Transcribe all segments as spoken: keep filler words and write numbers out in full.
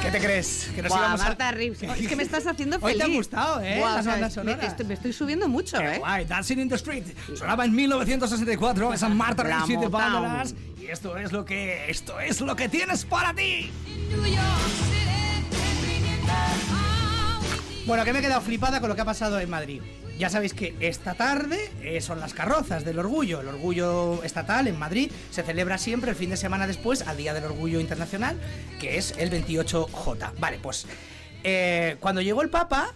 ¿Qué te crees? Que nos Buah, íbamos Marta a... Rips. Es que me estás haciendo Hoy feliz. te ha gustado, ¿eh? Buah, Las o sea, bandas me, sonoras. estoy, me estoy subiendo mucho, Qué ¿eh? guay, Dancing in the Street. Sonaba en mil novecientos sesenta y cuatro, esa Marta La Rips y The Motown. Banderas. Y esto es lo que, esto es lo que tienes para ti. Bueno, que me he quedado flipada con lo que ha pasado en Madrid. Ya sabéis que esta tarde eh, son las carrozas del orgullo. El orgullo estatal en Madrid se celebra siempre el fin de semana después al Día del Orgullo Internacional, que es el veintiocho J. Vale, pues eh, cuando llegó el Papa,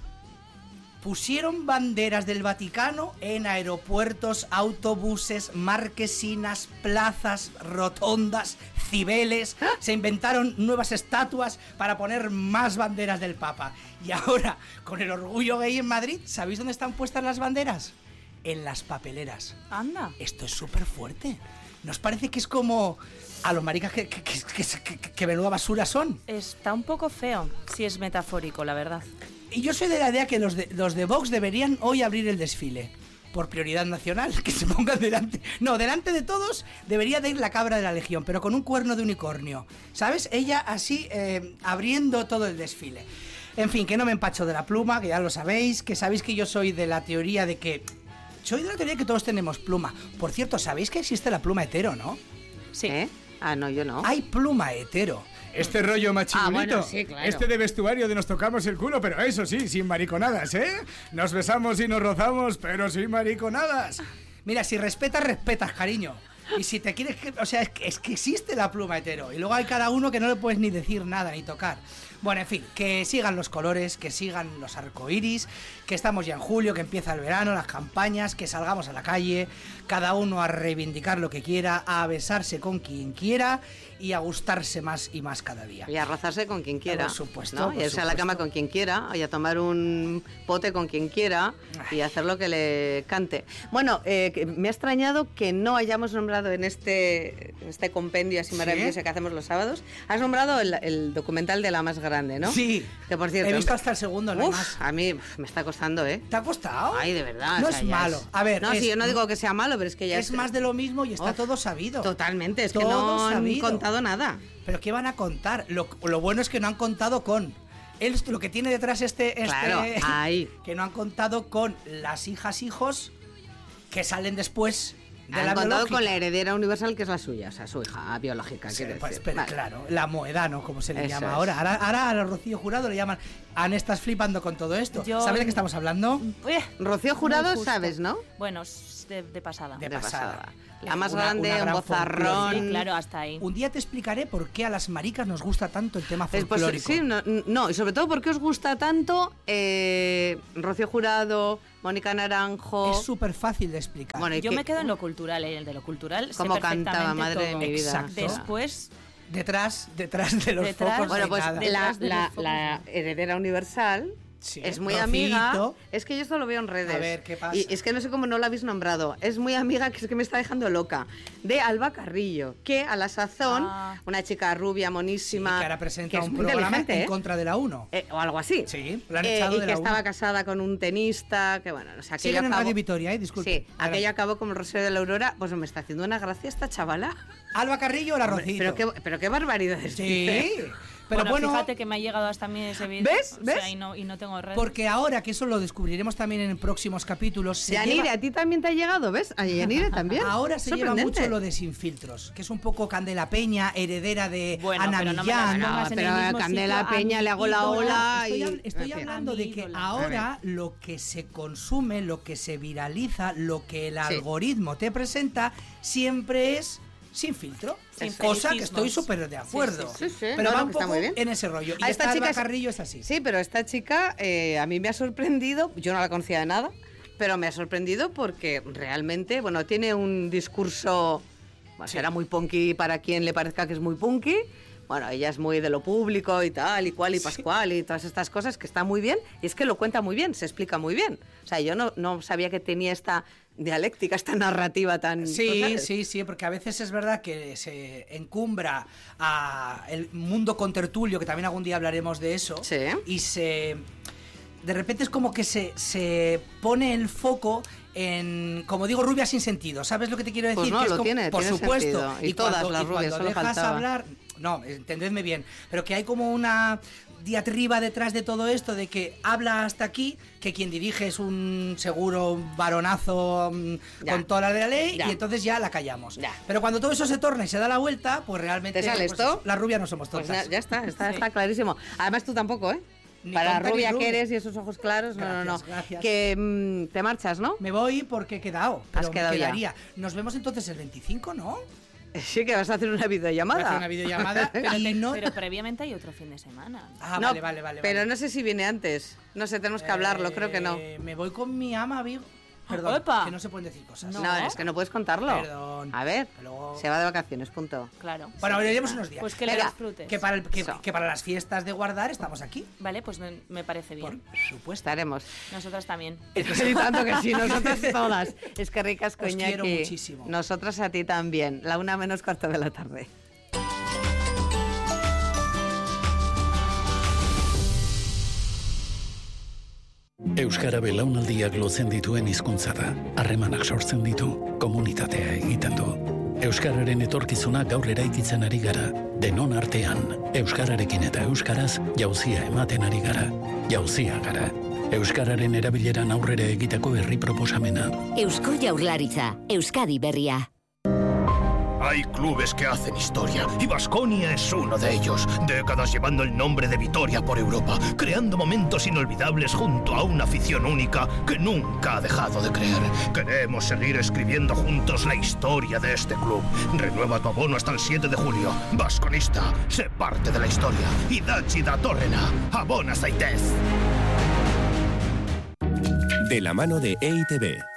pusieron banderas del Vaticano en aeropuertos, autobuses, marquesinas, plazas, rotondas, cibeles. Se inventaron nuevas estatuas para poner más banderas del Papa. Y ahora, con el orgullo gay en Madrid, ¿sabéis dónde están puestas las banderas? En las papeleras. Anda. Esto es súper fuerte. ¿Nos parece que es como a los maricas que, que, que, que, que, que menuda basura son? Está un poco feo, si es metafórico, la verdad. Y yo soy de la idea que los de, los de Vox deberían hoy abrir el desfile. Por prioridad nacional, que se pongan delante. No, delante de todos debería de ir la cabra de la Legión, pero con un cuerno de unicornio. ¿Sabes? Ella así, eh, abriendo todo el desfile. En fin, que no me empacho de la pluma, que ya lo sabéis, que sabéis que yo soy de la teoría de que... Soy de la teoría de que todos tenemos pluma. Por cierto, ¿sabéis que existe la pluma hetero, no? Sí. ¿Eh? Ah, no, yo no. Hay pluma hetero. Este rollo machibulito, Ah, bueno, sí, claro. este de vestuario de nos tocamos el culo, pero eso sí, sin mariconadas, ¿eh? Nos besamos y nos rozamos, pero sin mariconadas. Mira, si respetas, respetas, cariño. Y si te quieres... que- O sea, es que, es que existe la pluma hetero. Y luego hay cada uno que no le puedes ni decir nada, ni tocar. Bueno, en fin, que sigan los colores, que sigan los arcoíris, que estamos ya en julio, que empieza el verano, las campañas, que salgamos a la calle, cada uno a reivindicar lo que quiera, a besarse con quien quiera y a gustarse más y más cada día. Y a rozarse con quien quiera. Por supuesto, ¿no? por Y irse a la supuesto. cama con quien quiera, y a tomar un pote con quien quiera, y hacer lo que le cante. Bueno, eh, que me ha extrañado que no hayamos nombrado en este, en este compendio así ¿Sí? maravilloso que hacemos los sábados. Has nombrado el, el documental de La Más Grande, ¿no? Sí. Que por cierto... He visto hasta el segundo, no hay Uf, más. a mí uf, me está costando, ¿eh? ¿Te ha costado? Ay, de verdad. No o sea, es ya malo. A ver, No, es- sí, yo no digo que sea malo, pero es que ya es más de lo mismo y está Uf, todo sabido. Totalmente, es que Todo no han sabido. contado nada. ¿Pero qué van a contar? Lo, lo bueno es que no han contado con... Él, lo que tiene detrás este... este Claro, ahí. Que no han contado con las hijas, hijos que salen después de Han la contado biológica. con la heredera universal, que es la suya, o sea, su hija biológica. Sí, quiero pues, decir. pero Vale. claro, la Moedano, como se le Eso llama es. ahora. ahora. Ahora a Rocío Jurado le llaman... Anne, estás flipando con todo esto. Yo- ¿Sabes de qué estamos hablando? Eh, Rocío muy Jurado, justo. sabes, ¿no? Bueno, s- de, de pasada. De De pasada. pasada. La más Una- grande, una un gran bozarrón. Sí, claro, hasta ahí. Un día te explicaré por qué a las maricas nos gusta tanto el tema Es, pues, folclórico. sí, no, no, y sobre todo porque os gusta tanto eh, Rocío Jurado, Mónica Naranjo. Es súper fácil de explicar. Bueno, y Yo que- me quedo en lo cultural, en el de lo cultural. sé Cómo cantaba, perfectamente madre de todo. mi vida. Exacto. Después, Detrás, detrás de los Detrás- focos. Bueno, no hay pues nada. la, Detrás de la- los focos, la no. heredera universal Sí, es muy Rocito. amiga. Es que yo esto lo veo en redes. A ver, ¿qué pasa? Y es que no sé cómo no la habéis nombrado. Es muy amiga, que es que me está dejando loca. De Alba Carrillo, que a la sazón, Ah. una chica rubia, Sí, monísima. que ahora presenta que es un muy programa inteligente, en ¿eh? contra de la uno. Eh, o algo así. Sí, lo han Eh, echado y de que la estaba uno. casada con un tenista, que bueno, o sea, aquello Siguen en acabó- Radio Vitoria, ¿eh? Disculpe. Sí, Adelante. aquello acabó como el Rosario de la Aurora. Pues me está haciendo una gracia esta chavala. Alba Carrillo o la Hombre, Rocito. pero qué, pero qué barbaridades. Sí. dice. Pero bueno, bueno, fíjate que me ha llegado hasta a mí ese vídeo. ¿Ves? O sea, ¿Ves? y, no, y no tengo red. porque ahora, que eso lo descubriremos también en próximos capítulos, se Yanire, lleva- a ti también te ha llegado, ¿ves? A Yanire también. ahora se lleva Sorprendente. mucho lo de Sin Filtros, que es un poco Candela Peña, heredera de Bueno, Ana pero no me la Millán. pongas No, en pero el a mismo Candela sitio a Peña mi le hago la ídola. ola Estoy, y... hab- estoy en fin. hablando A mi de que ídola. ahora lo que se consume, lo que se viraliza, lo que el Sí. algoritmo te presenta, siempre es sin filtro. Sin Cosa que felicismos. estoy súper de acuerdo. sí, sí. Sí, sí. Pero No, va no, un que está poco muy bien. en ese rollo. Y A esta esta Alba chica es- Carrillo es así. Sí, pero esta chica eh, a mí me ha sorprendido, yo no la conocía de nada, pero me ha sorprendido porque realmente, bueno, tiene un discurso, bueno, Sí. será muy punky para quien le parezca que es muy punky. Bueno, ella es muy de lo público y tal, y cual, y pascual, y todas estas cosas, que está muy bien, y es que lo cuenta muy bien, se explica muy bien. O sea, yo no, no sabía que tenía esta dialéctica, esta narrativa tan... Sí, ¿sabes? sí, sí, porque a veces es verdad que se encumbra a el mundo contertulio, que también algún día hablaremos de eso, Sí. y se... De repente es como que se, se pone el foco en, como digo, rubia sin sentido. ¿Sabes lo que te quiero decir? Pues no, que es lo como- tiene, por tiene supuesto. sentido. Y todas las y rubias, cuando solo dejas faltaba. hablar, no, entendedme bien, pero que hay como una diatriba detrás de todo esto de que habla hasta aquí, que quien dirige es un seguro varonazo Ya. con todas las de la ley Ya. y entonces ya la callamos. Ya. Pero cuando todo eso se torna y se da la vuelta, pues realmente... ¿Te sale pues, esto? las rubias no somos Pues tontas. ya, ya está, está, Sí. está clarísimo. Además tú tampoco, ¿eh? Ni Para la tonta ni rubia que rubia. eres y esos ojos claros, no, no, no. Gracias, gracias. Que mm, te marchas, ¿no? Me voy porque he quedado, pero Has quedado me ya. quedaría. Nos vemos entonces el veinticinco, ¿no? Sí, que vas a hacer una Voy a videollamada. hacer una videollamada y no... Pero previamente hay otro fin de semana. Ah, No, vale, vale, vale. Pero vale. no sé si viene antes. No sé, tenemos que hablarlo, creo que no. Eh, Me voy con mi ama, Vigo. Perdón, ¡Opa! que no se pueden decir cosas. No. No, es que no puedes contarlo. Perdón. A ver, Que luego- se va de vacaciones, punto. Claro. Bueno, iremos unos días. Pues que le Venga, disfrutes. Que para, el- que, Eso. que para las fiestas de guardar estamos aquí. Vale, pues me, me parece Por bien. supuesto. Estaremos. Nosotras también. Sí, tanto que sí, nosotras todas. Es que ricas, Os coña, quiero que muchísimo. nosotras a ti también. La una menos cuarto de la tarde. Euskara belaunaldiak lotzen dituen hizkuntza da. Harremanak sortzen ditu, komunitatea egiten du. Euskararen etorkizuna gaur eraikitzen ari gara. Denon artean, euskararekin eta euskaraz jauzia ematen ari gara. Jauzia gara. Euskararen erabileran aurrera egiteko herri proposamena. Eusko Jaurlaritza, Euskadi Berria. Hay clubes que hacen historia y Baskonia es uno de ellos. Décadas llevando el nombre de Vitoria por Europa, creando momentos inolvidables junto a una afición única que nunca ha dejado de creer. Queremos seguir escribiendo juntos la historia de este club. Renueva tu abono hasta el siete de julio. Basconista, sé parte de la historia. Idachi da Torrena, abona zaitez. De la mano de E I T B.